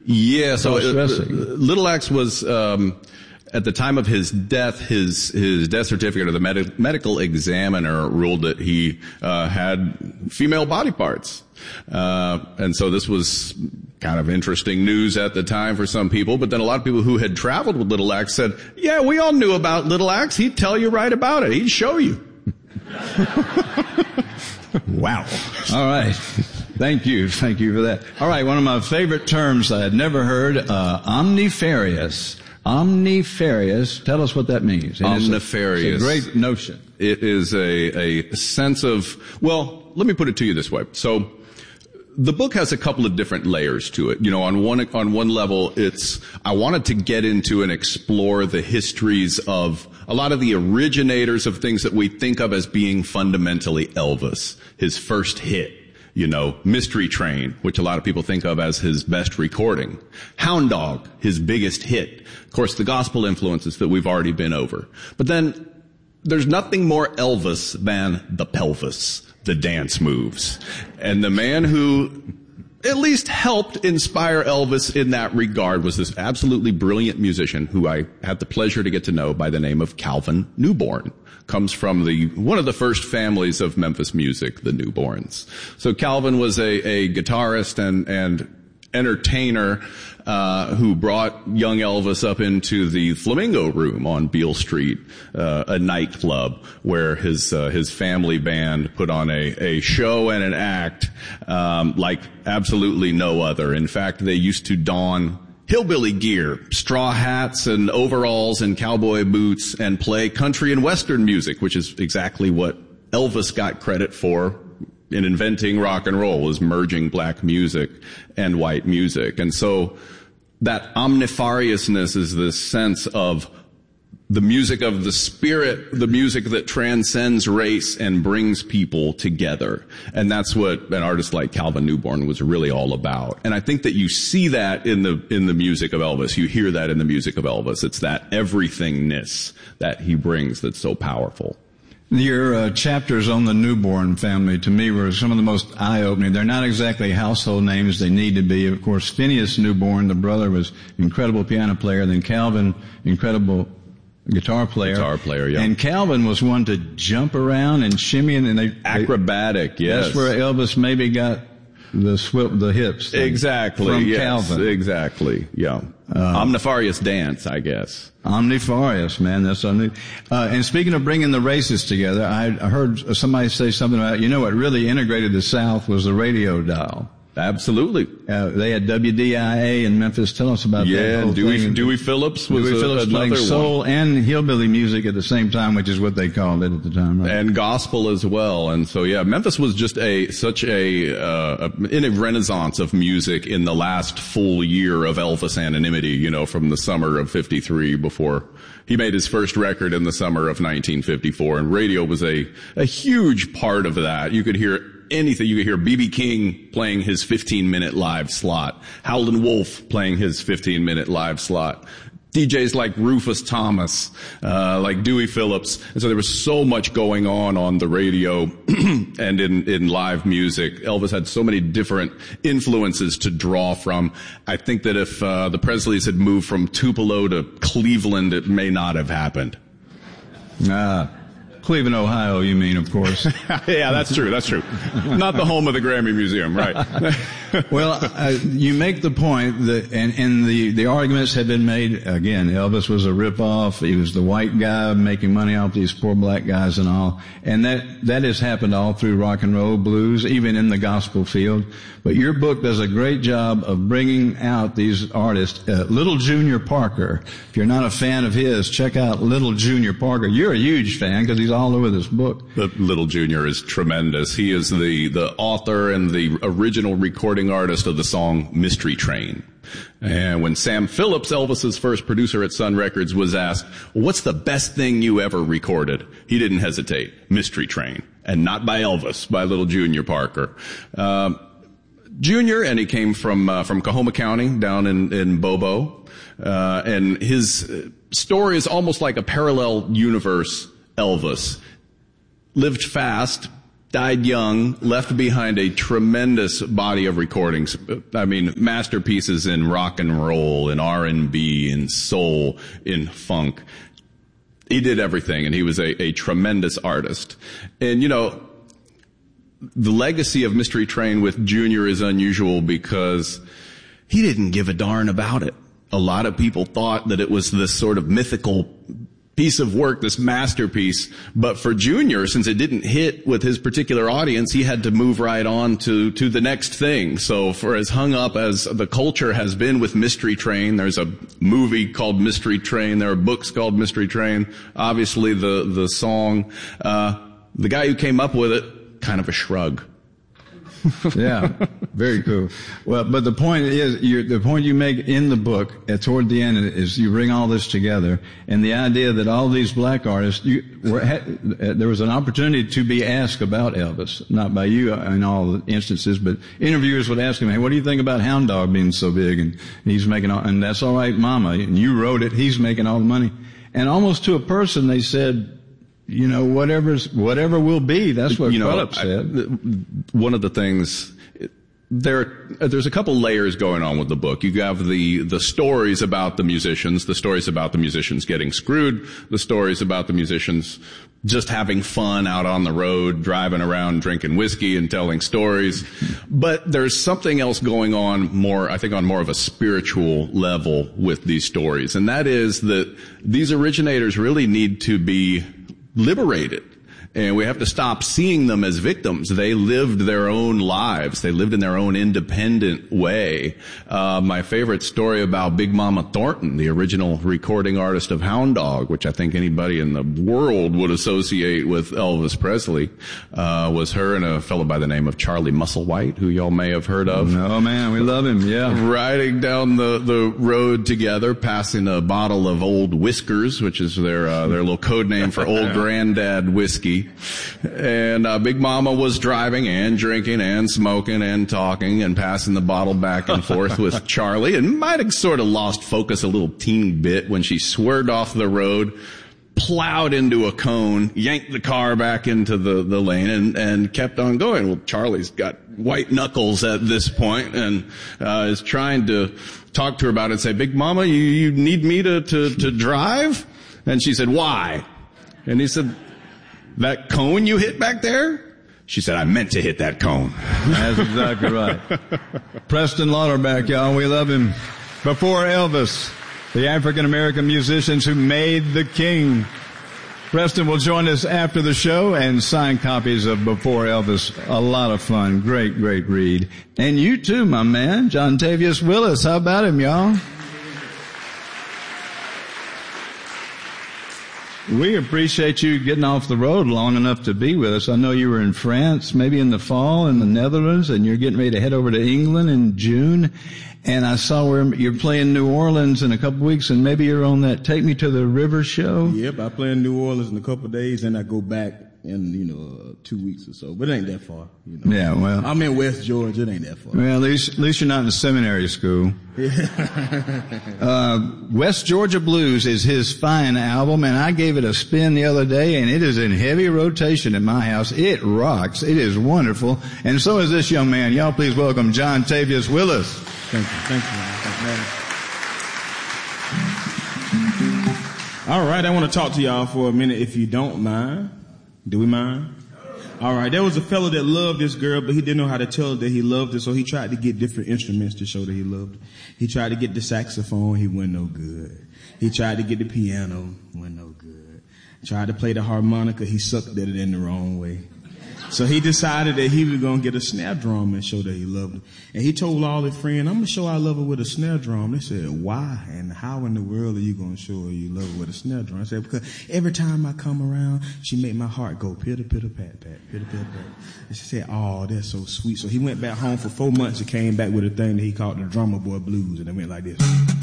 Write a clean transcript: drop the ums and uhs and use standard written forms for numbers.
Yeah, so Little Axe was, at the time of his death, his death certificate, or the medical examiner ruled that he had female body parts. And so this was kind of interesting news at the time for some people, but then a lot of people who had traveled with Little Axe said, yeah, we all knew about Little Axe. He'd tell you right about it. He'd show you. Wow. All right. Thank you for that. All right, one of my favorite terms I had never heard, omnifarious. Omnifarious. Tell us what that means. Omnifarious. It's a great notion. It is a sense of, well, let me put it to you this way. So, the book has a couple of different layers to it. You know, on one level, I wanted to get into and explore the histories of a lot of the originators of things that we think of as being fundamentally Elvis. His first hit, you know, Mystery Train, which a lot of people think of as his best recording. Hound Dog, his biggest hit. Of course, the gospel influences that we've already been over. But then, there's nothing more Elvis than the pelvis. The dance moves. And the man who at least helped inspire Elvis in that regard was this absolutely brilliant musician who I had the pleasure to get to know by the name of Calvin Newborn. Comes from one of the first families of Memphis music, the Newborns. So Calvin was a guitarist and entertainer who brought young Elvis up into the Flamingo Room on Beale Street, a nightclub where his family band put on a show and an act like absolutely no other. In fact, they used to don hillbilly gear, straw hats and overalls and cowboy boots, and play country and western music, which is exactly what Elvis got credit for in inventing rock and roll, was merging black music and white music. And so that omnifariousness is this sense of the music of the spirit, the music that transcends race and brings people together. And that's what an artist like Calvin Newborn was really all about. And I think that you see that in the music of Elvis. You hear that in the music of Elvis. It's that everythingness that he brings that's so powerful. Your chapters on the Newborn family, to me, were some of the most eye-opening. They're not exactly household names. They need to be. Of course, Phineas Newborn, the brother, was an incredible piano player. Then Calvin, incredible guitar player. Yeah. And Calvin was one to jump around and shimmy, and acrobatic, yes. That's where Elvis maybe got the hips. Exactly. From yes, Calvin. Exactly. Yeah. Omnifarious dance, I guess. Omnifarious, man. That's and speaking of bringing the races together, I heard somebody say something about, what really integrated the South was the radio dial. Absolutely. They had WDIA in Memphis. Tell us about that. Yeah, Dewey Phillips was playing soul and hillbilly music at the same time, which is what they called it at the time, right? And gospel as well. And so, yeah, Memphis was just in a renaissance of music in the last full year of Elvis anonymity, from the summer of 53 before he made his first record in the summer of 1954. And radio was a huge part of that. You could hear anything. You could hear B.B. King playing his 15-minute live slot, Howlin' Wolf playing his 15-minute live slot, DJs like Rufus Thomas, like Dewey Phillips. And so there was so much going on the radio and in live music. Elvis had so many different influences to draw from. I think that if the Presleys had moved from Tupelo to Cleveland, it may not have happened. Cleveland, Ohio, you mean, of course. Yeah, that's true. Not the home of the Grammy Museum, right? Well, you make the point that, and the arguments have been made, again, Elvis was a ripoff. He was the white guy making money off these poor black guys and all. And that has happened all through rock and roll, blues, even in the gospel field. But your book does a great job of bringing out these artists. Little Junior Parker, if you're not a fan of his, check out Little Junior Parker. You're a huge fan because he's all over this book. Little Junior is tremendous. He is the author and the original recording artist of the song Mystery Train. And when Sam Phillips, Elvis's first producer at Sun Records, was asked, what's the best thing you ever recorded? He didn't hesitate. Mystery Train. And not by Elvis, by Little Junior Parker. Junior, and he came from Coahoma County down in Bobo. And his story is almost like a parallel universe Elvis. Lived fast, died young, left behind a tremendous body of recordings. I mean, masterpieces in rock and roll, in R&B, in soul, in funk. He did everything, and he was a tremendous artist. And, you know, the legacy of Mystery Train with Junior is unusual because he didn't give a darn about it. A lot of people thought that it was this sort of mythical piece of work, this masterpiece. But for Junior, since it didn't hit with his particular audience, he had to move right on to the next thing. So for as hung up as the culture has been with Mystery Train, there's a movie called Mystery Train, there are books called Mystery Train, obviously the song, the guy who came up with it, kind of a shrug. Yeah, very cool. Well, but the point is, the point you make in the book, toward the end, is you bring all this together, and the idea that all these black artists, there was an opportunity to be asked about Elvis, not by you in all the instances, but interviewers would ask him, hey, what do you think about Hound Dog being so big, and he's making all, and that's all right, Mama, and you wrote it, he's making all the money. And almost to a person, they said, you know, whatever will be, that's what Philip said. One of the things, there's a couple layers going on with the book. You have the stories about the musicians getting screwed, the stories about the musicians just having fun out on the road, driving around, drinking whiskey and telling stories. But there's something else going on more of a spiritual level with these stories. And that is that these originators really need to be liberated. And we have to stop seeing them as victims. They lived their own lives. They lived in their own independent way. My favorite story about Big Mama Thornton, the original recording artist of Hound Dog, which I think anybody in the world would associate with Elvis Presley, was her and a fellow by the name of Charlie Musselwhite, who y'all may have heard of. Oh man, we love him, yeah. Riding down the road together, passing a bottle of Old Whiskers, which is their little code name for Old Granddad whiskey. And Big Mama was driving and drinking and smoking and talking and passing the bottle back and forth with Charlie, and might have sort of lost focus a little teeny bit when she swerved off the road, plowed into a cone, yanked the car back into the lane, and kept on going. Well, Charlie's got white knuckles at this point and is trying to talk to her about it and say, Big Mama, you need me to drive? And she said, why? And he said, that cone you hit back there? She said, I meant to hit that cone. That's exactly right. Preston Lauterbach, y'all, we love him. Before Elvis, the African-American musicians who made the king. Preston will join us after the show and sign copies of Before Elvis. A lot of fun. Great, great read. And you too, my man, Jontavius Willis. How about him, y'all? We appreciate you getting off the road long enough to be with us. I know you were in France, maybe in the fall, in the Netherlands, and you're getting ready to head over to England in June. And I saw where you're playing New Orleans in a couple of weeks, and maybe you're on that Take Me to the River show. Yep, I play in New Orleans in a couple of days, and I go back in, 2 weeks or so. But it ain't that far, Yeah, well. I'm in West Georgia. It ain't that far. Well, at least you're not in a seminary school. West Georgia Blues is his fine album, and I gave it a spin the other day, and it is in heavy rotation at my house. It rocks. It is wonderful. And so is this young man. Y'all please welcome Jontavius Willis. Thank you. Thank you. All right, I want to talk to y'all for a minute if you don't mind. Do we mind? All right, there was a fellow that loved this girl, but he didn't know how to tell her that he loved her, so he tried to get different instruments to show that he loved her. He tried to get the saxophone, he wasn't no good. He tried to get the piano, wasn't no good. Tried to play the harmonica, he sucked at it in the wrong way. So he decided that he was going to get a snare drum and show that he loved her. And he told all his friends, I'm going to show I love her with a snare drum. They said, why? And how in the world are you going to show her you love her with a snare drum? I said, because every time I come around, she make my heart go pitter, pitter, pat, pat, pitter, pitter, pat. And she said, oh, that's so sweet. So he went back home for 4 months and came back with a thing that he called the Drummer Boy Blues. And it went like this.